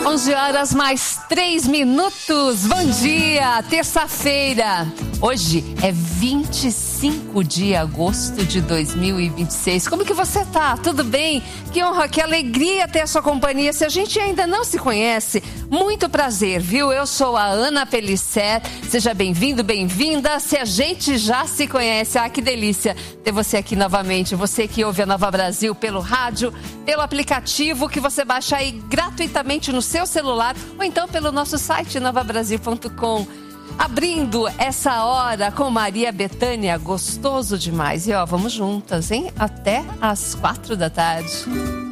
11 horas mais 3 minutos. Bom dia, terça-feira. Hoje é 25 de agosto de 2026. Como que você tá? Tudo bem? Que honra, que alegria ter a sua companhia. Se a gente ainda não se conhece, muito prazer, viu? Eu sou a Ana Pellicer. Seja bem-vindo, bem-vinda. Se a gente já se conhece, que delícia ter você aqui novamente. Você que ouve a Nova Brasil pelo rádio, pelo aplicativo que você baixa aí gratuitamente no seu celular ou então pelo nosso site novabrasil.com. Abrindo essa hora com Maria Bethânia, gostoso demais. E vamos juntas, hein? Até às 4 da tarde.